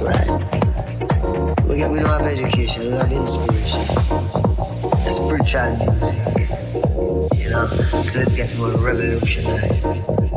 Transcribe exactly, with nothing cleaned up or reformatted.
right? We get, we don't have education, we have inspiration. Spiritual music, you know, could get more revolutionized.